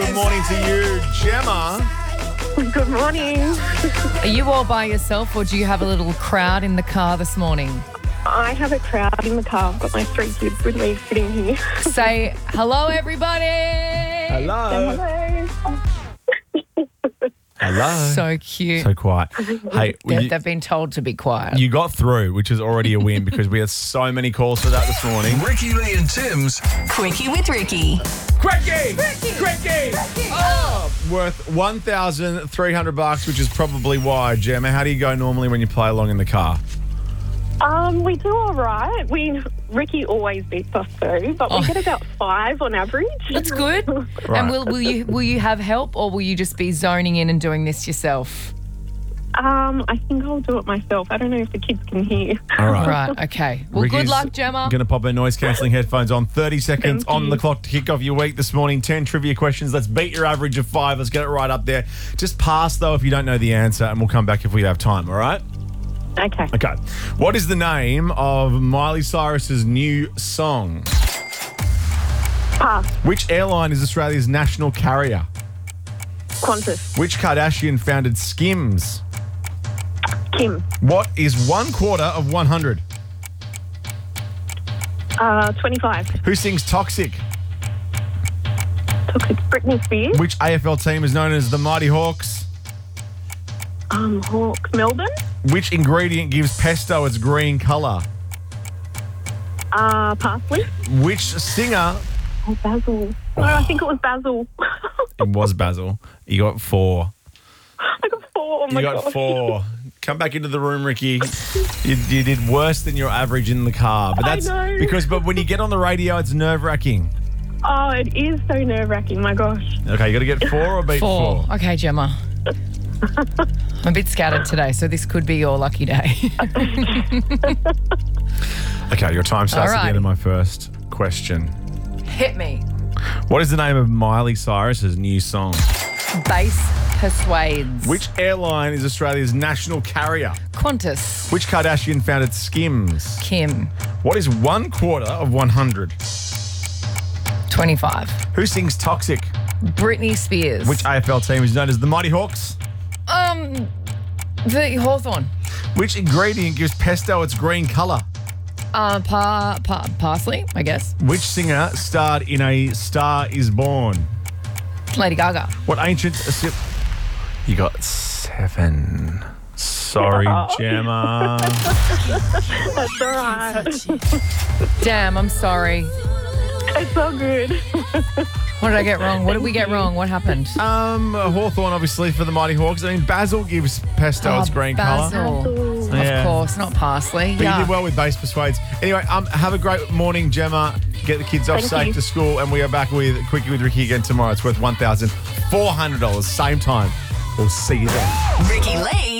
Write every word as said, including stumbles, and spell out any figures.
Good morning to you, Gemma. Good morning. Are you all by yourself or do you have a little crowd in the car this morning? I have a crowd in the car. I've got my three kids with me sitting here. Say hello, everybody. Hello. Hello. Hello. So cute. So quiet. Hey, They- you, They've been told to be quiet. you got through, which is already a win because we had so many calls for that this morning. Ricky Lee and Tim's Quickie with Ricky. Quickie! Quickie! Oh, worth one thousand three hundred bucks, which is probably why, Gemma. How do you go normally when you play along in the car? Um, we do all right. We Ricky always beats us though, but we Oh. get about five on average. That's good. Right. And will, will you will you have help or will you just be zoning in and doing this yourself? Um, I think I'll do it myself. I don't know if the kids can hear. All right. Right, okay. Well, good luck, Gemma. Going to pop her noise cancelling headphones on. thirty seconds Thank on you. the clock to kick off your week this morning. ten trivia questions. Let's beat your average of five. Let's get it right up there. Just pass, though, if you don't know the answer, and we'll come back if we have time, all right? Okay. Okay. What is the name of Miley Cyrus's new song? Pass. Which airline is Australia's national carrier? Qantas. Which Kardashian founded Skims? Kim. What is one quarter of one hundred? Uh, twenty-five. Who sings Toxic? Took it. Britney Spears. Which A F L team is known as the Mighty Hawks? Um, Hawks. Melbourne. Which ingredient gives pesto its green colour? Uh, parsley. Which singer? Oh, Basil. No, I think it was Basil. It was Basil. You got four. I got four. Oh You my got gosh. four. Come back into the room, Ricky. You, you did worse than your average in the car. But I that's know. because, but when you get on the radio, it's nerve wracking. Oh, it is so nerve-wracking. My gosh. Okay, you got to get four or beat Four. four. Okay, Gemma. I'm a bit scattered today, so this could be your lucky day. Okay, your time starts at the Alrighty. end of my first question. Hit me. What is the name of Miley Cyrus's new song? Base persuades. Which airline is Australia's national carrier? Qantas. Which Kardashian founded Skims? Kim. What is one quarter of one hundred? twenty-five. Who sings Toxic? Britney Spears. Which A F L team is known as the Mighty Hawks? Um, the Hawthorn. Which ingredient gives pesto its green colour? Uh, pa, pa, parsley, I guess. Which singer starred in A Star Is Born? Lady Gaga. What ancient... You got seven. Sorry, Gemma. That's all right. Damn, I'm sorry. It's all good. What did I get wrong? What did we get wrong? What happened? Um, Hawthorn, obviously, for the Mighty Hawks. I mean, Basil gives pesto its green colour. basil. Yeah. Of course, not parsley. But Yeah. you did well with base persuades. Anyway, um, have a great morning, Gemma. Get the kids off Thank safe you. to school, and we are back with Quickie with Ricky again tomorrow. It's worth one thousand four hundred dollars, same time. We'll see you then. Ricky Lee